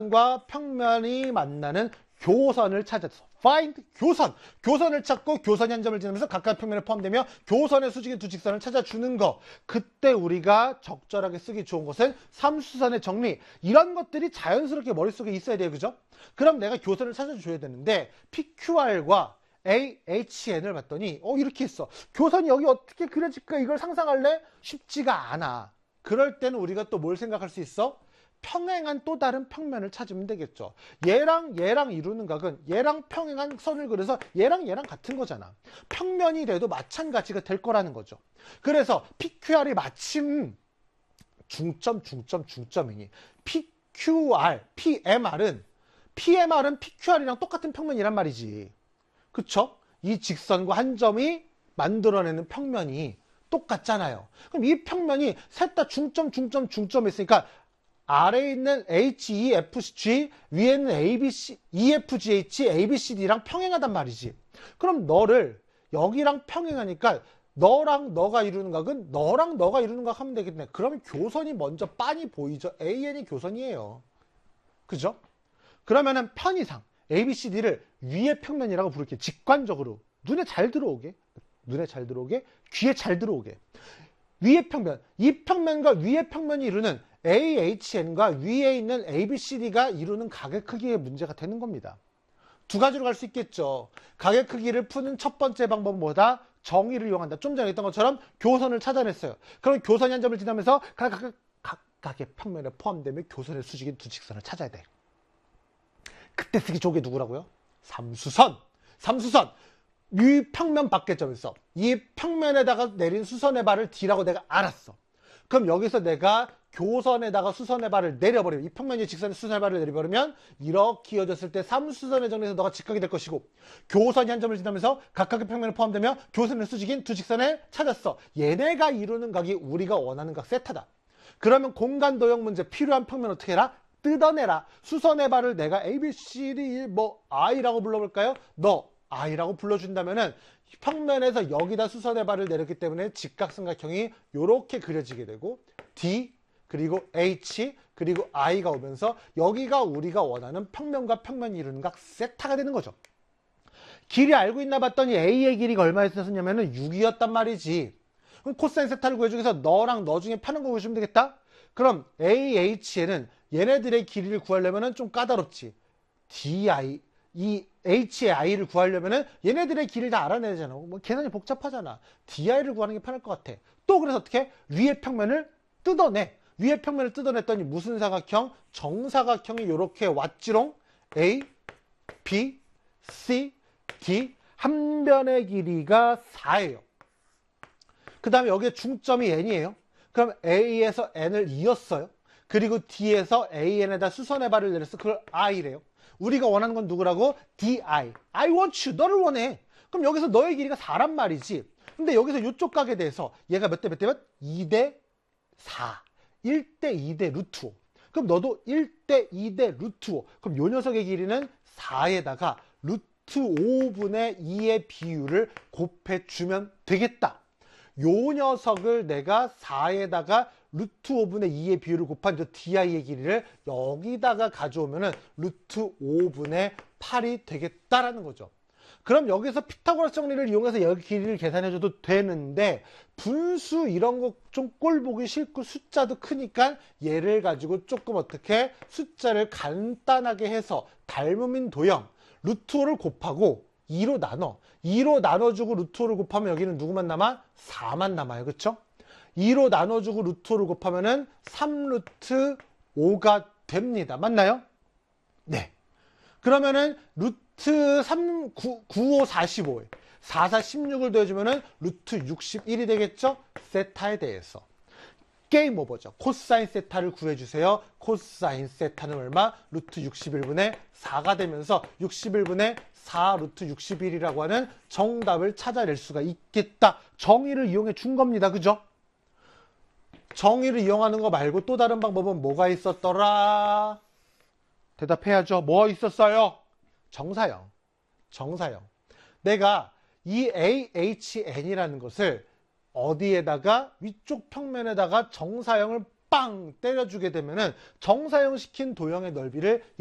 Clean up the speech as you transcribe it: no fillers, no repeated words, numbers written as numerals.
과 평면이 만나는 교선을 찾아서 find 교선을 찾고 교선이 한 점을 지나면서 각각 평면에 포함되며 교선의 수직인 두 직선을 찾아주는 거. 그때 우리가 적절하게 쓰기 좋은 것은 삼수선의 정리. 이런 것들이 자연스럽게 머릿속에 있어야 돼요. 그죠? 그럼 내가 교선을 찾아줘야 되는데 PQR과 AHN을 봤더니 이렇게 있어. 교선이 여기 어떻게 그려질까? 이걸 상상할래? 쉽지가 않아. 그럴 때는 우리가 또 뭘 생각할 수 있어? 평행한 또 다른 평면을 찾으면 되겠죠. 얘랑 얘랑 이루는 각은 얘랑 평행한 선을 그려서 얘랑 얘랑 같은 거잖아. 평면이 돼도 마찬가지가 될 거라는 거죠. 그래서 PQR이 마침 중점이니 PMR은 PQR이랑 똑같은 평면이란 말이지. 그쵸? 이 직선과 한 점이 만들어내는 평면이 똑같잖아요. 그럼 이 평면이 셋 다 중점에 있으니까 아래에 있는 HEFG, 위에 있는 EFGH, ABCD랑 평행하단 말이지. 그럼 너를 여기랑 평행하니까 너랑 너가 이루는 각은 너랑 너가 이루는 각 하면 되겠네. 그러면 교선이 먼저 빤히 보이죠. AN이 교선이에요. 그죠? 그러면은 편의상 ABCD를 위의 평면이라고 부를게요. 직관적으로. 눈에 잘 들어오게, 귀에 잘 들어오게. 위의 평면, 이 평면과 위의 평면이 이루는 AHN과 위에 있는 ABCD가 이루는 각의 크기의 문제가 되는 겁니다. 두 가지로 갈 수 있겠죠. 각의 크기를 푸는 첫 번째 방법은 뭐다? 정의를 이용한다. 좀 전에 했던 것처럼 교선을 찾아냈어요. 그럼 교선이 한 점을 지나면서 각각의 평면에 포함되며 교선의 수직인 두 직선을 찾아야 돼. 그때 쓰기 좋은 게 누구라고요? 삼수선. 이 평면 밖의 점에서 이 평면에다가 내린 수선의 발을 D라고 내가 알았어. 그럼 여기서 내가 교선에다가 수선의 발을 내려버리면, 이 평면이 직선의 수선의 발을 내려버리면 이렇게 이어졌을 때 삼수선의 정리에서 너가 직각이 될 것이고, 교선이 한 점을 지나면서 각각의 평면에 포함되며 교선의 수직인 두 직선을 찾았어. 얘네가 이루는 각이 우리가 원하는 각 세타다. 그러면 공간 도형 문제 필요한 평면 어떻게 해라? 뜯어내라. 수선의 발을 내가 ABCD I라고 불러볼까요? 너 I라고 불러준다면은 평면에서 여기다 수선의 발을 내렸기 때문에 직각삼각형이 이렇게 그려지게 되고, D 그리고 H 그리고 I가 오면서 여기가 우리가 원하는 평면과 평면이 이루는 각 세타가 되는 거죠. 길이 알고 있나 봤더니 A의 길이가 얼마였었냐면은 6이었단 말이지. 그럼 코사인 세타를 구해주기 위해서 너랑 너 중에 편한 거 구해주면 되겠다? 그럼 AH에는 얘네들의 길이를 구하려면은 좀 까다롭지. DI, 이 H의 I를 구하려면은 얘네들의 길이를 다 알아내야 되잖아. 계산이 복잡하잖아. DI를 구하는 게 편할 것 같아. 또 그래서 어떻게? 위의 평면을 뜯어내. 위의 평면을 뜯어냈더니 무슨 사각형? 정사각형이 이렇게 왔지롱. A, B, C, D. 한 변의 길이가 4예요. 그 다음에 여기에 중점이 N이에요. 그럼 A에서 N을 이었어요. 그리고 D에서 AN에다 수선의 발을 내렸어. 그걸 I래요. 우리가 원하는 건 누구라고? DI. I want you. 너를 원해. 그럼 여기서 너의 길이가 4란 말이지. 근데 여기서 이쪽 각에 대해서 얘가 몇 대 몇 대면? 2대 4. 1대 2대 루트 5. 그럼 너도 1대 2대 루트 5. 그럼 요 녀석의 길이는 4에다가 루트 5분의 2의 비율을 곱해주면 되겠다. 요 녀석을 내가 4에다가 루트 5분의 2의 비율을 곱한 저 DI의 길이를 여기다가 가져오면은 루트 5분의 8이 되겠다라는 거죠. 그럼 여기서 피타고라스 정리를 이용해서 여기 길이를 계산해줘도 되는데, 분수 이런 거 좀 꼴 보기 싫고 숫자도 크니까 얘를 가지고 조금 어떻게 숫자를 간단하게 해서 닮음인 도형 루트 5를 곱하고 2로 나눠. 2로 나눠주고 루트 5를 곱하면 여기는 누구만 남아? 4만 남아요. 그쵸? 2로 나눠주고 루트 5를 곱하면은 3루트 5가 됩니다. 맞나요? 네. 그러면은 루트 3, 9, 5, 45에 4, 4, 16을 더해주면은 루트 61이 되겠죠? 세타에 대해서. 게임 오버죠. 코사인 세타를 구해주세요. 코사인 세타는 얼마? 루트 61분의 4가 되면서 61분의 4 루트 61이라고 하는 정답을 찾아낼 수가 있겠다. 정의를 이용해 준 겁니다. 그죠? 정의를 이용하는 거 말고 또 다른 방법은 뭐가 있었더라? 대답해야죠. 뭐 있었어요? 정사형. 내가 이 AHN이라는 것을 어디에다가 위쪽 평면에다가 정사형을 빵 때려주게 되면은 정사형시킨 도형의 넓이를